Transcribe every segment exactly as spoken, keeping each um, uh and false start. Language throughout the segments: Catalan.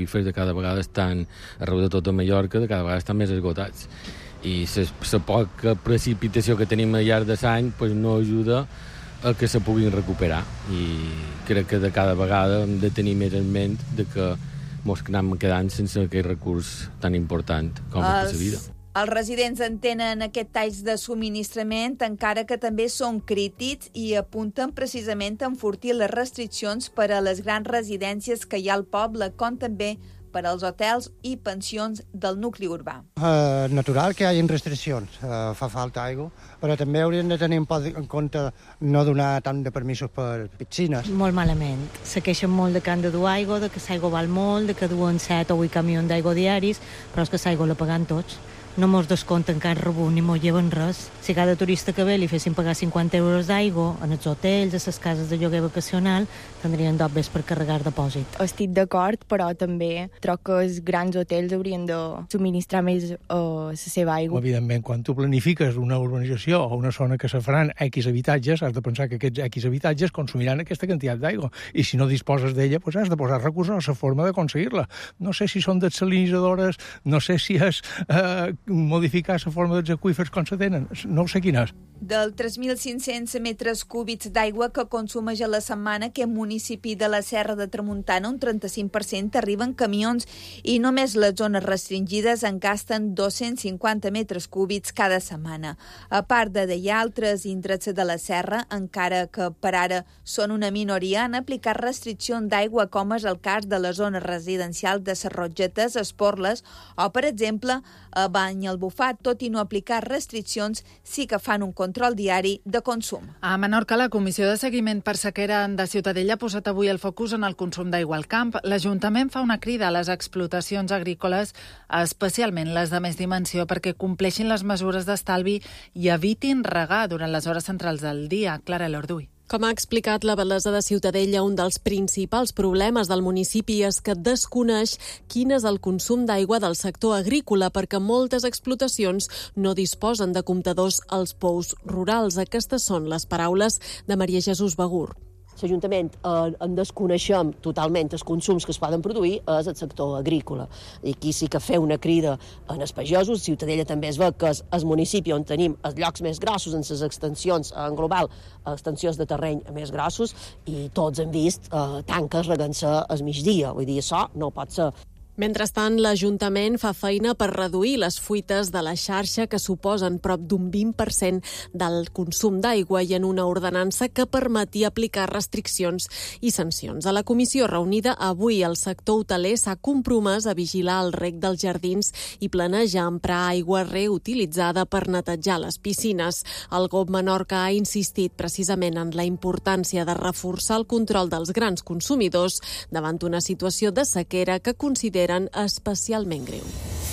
aqüífers de cada vegada estan, arreu de tota Mallorca, de cada vegada estan més esgotats. I la poca precipitació que tenim al llarg de l'any pues, no ajuda a que se puguin recuperar. I crec que de cada vegada hem de tenir més en ment de que mos anem quedant sense aquest recurs tan important com és la vida. Els residents entenen aquest talls de subministrament, encara que també són crítics i apunten precisament a enfortir les restriccions per a les grans residències que hi ha al poble, com també per als hotels i pensions del nucli urbà. Uh, natural que hi hagi restriccions, uh, fa falta aigua, però també haurien de tenir en compte no donar tant de permisos per piscines. Molt malament. Se queixen molt de que han de dur aigua, de que l'aigua val molt, de que duen set o vuit camions d'aigua diaris, però és que l'aigua la paguen tots. No mos descompten que han rebut ni mos lleven res. Si cada turista que ve li fessin pagar cinquanta euros d'aigua en els hotels, a les cases de lloguer vacacional, tindrien dobbes per carregar depòsit. Estic d'acord, però també troc que els grans hotels haurien de subministrar més uh, la seva aigua. Evidentment, quan tu planifiques una urbanització o una zona que se faran X habitatges, has de pensar que aquests X habitatges consumiran aquesta quantitat d'aigua. I si no disposes d'ella, pues has de posar recursos a la forma d'aconseguir-la. No sé si són desalinitzadores, no sé si és eh, modificar la forma dels aqüífers com se tenen. No sé quina és. Del tres mil cinc-cents metres cúbics d'aigua que consumeix a la setmana aquest municipi de la Serra de Tramuntana, un trenta-cinc per cent arriben camions i només les zones restringides en gasten dos-cents cinquanta metres cúbics cada setmana. A part de d'allà, altres indrets de la Serra, encara que per ara són una minoria, han aplicat restriccions d'aigua, com és el cas de la zona residencial de les Rogetes, Esporles, o, per exemple, a Banyalbufar, tot i no aplicar restriccions, sí que fan un control diari de consum. A Menorca, la Comissió de Seguiment per Sequera de Ciutadella ha posat avui el focus en el consum d'aigua al camp. L'Ajuntament fa una crida a les explotacions agrícoles, especialment les de més dimensió, perquè compleixin les mesures d'estalvi i evitin regar durant les hores centrals del dia. Clara Lorduy. Com ha explicat la batllessa de Ciutadella, un dels principals problemes del municipi és que desconeix quin és el consum d'aigua del sector agrícola, perquè moltes explotacions no disposen de comptadors als pous rurals. Aquestes són les paraules de Maria Jesús Begur. L'Ajuntament eh, en desconeixem totalment els consums que es poden produir és el sector agrícola. I aquí sí que fer una crida en els pagesos. Ciutadella també es veu que és el municipi on tenim els llocs més grossos en les extensions, en global, extensions de terreny més grossos, i tots hem vist eh, tanques regant-se al migdia. Vull dir, això no pot ser. Mentrestant, l'Ajuntament fa feina per reduir les fuites de la xarxa, que suposen prop d'un vint per cent del consum d'aigua, i en una ordenança que permetia aplicar restriccions i sancions. A la comissió reunida avui, el sector hoteler s'ha compromès a vigilar el reg dels jardins i planejar emprar aigua reutilitzada per netejar les piscines. El G O P Menorca ha insistit precisament en la importància de reforçar el control dels grans consumidors davant una situació de sequera que considera especialment greu.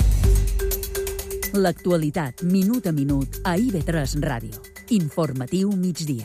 L'actualitat, minut a minut, a I V tres Ràdio. Informatiu migdia.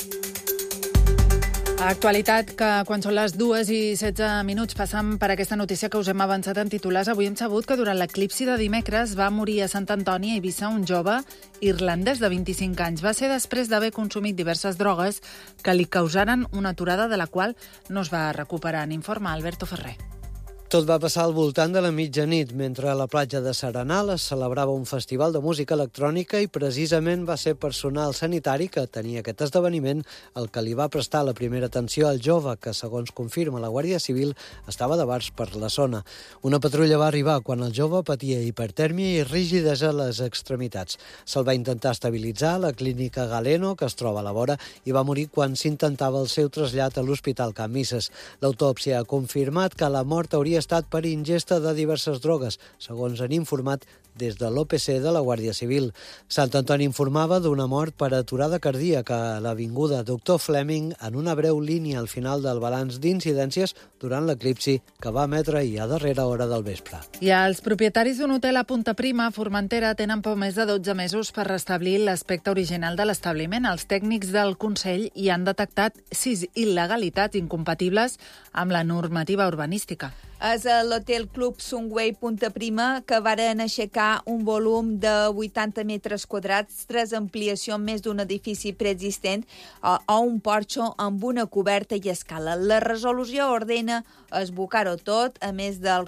Actualitat que quan són les dues i setze minuts passam per aquesta notícia que us hem avançat en titulars. Avui hem sabut que durant l'eclipsi de dimecres va morir a Sant Antoni, a Eivissa, un jove irlandès de vint-i-cinc anys. Va ser després d'haver consumit diverses drogues que li causaren una aturada de la qual no es va recuperar. N'informa Alberto Ferrer. Tot va passar al voltant de la mitjanit, mentre a la platja de Serenal es celebrava un festival de música electrònica i precisament va ser personal sanitari que tenia aquest esdeveniment el que li va prestar la primera atenció al jove, que, segons confirma la Guàrdia Civil, estava de bars per la zona. Una patrulla va arribar quan el jove patia hipertèrmia i rigidesa a les extremitats. Se'l va intentar estabilitzar a la clínica Galeno, que es troba a la vora, i va morir quan s'intentava el seu trasllat a l'Hospital Can Misses. L'autòpsia ha confirmat que la mort hauria estat per ingesta de diverses drogues, segons han informat des de l'O P C de la Guàrdia Civil. Sant Antoni informava d'una mort per aturada cardíaca a l'avinguda Doctor Fleming, en una breu línia al final del balanç d'incidències durant l'eclipsi que va emetre ahir a darrera hora del vespre. I els propietaris d'un hotel a Punta Prima, Formentera, tenen poc més de dotze mesos per restablir l'aspecte original de l'establiment. Els tècnics del Consell hi han detectat sis il·legalitats incompatibles amb la normativa urbanística. És l'Hotel Club Sunway Punta Prima que varen aixecar un volum de vuitanta metres quadrats tras ampliació més d'un edifici preexistent o, o un porxo amb una coberta i escala. La resolució ordena esbocar-ho tot, a més del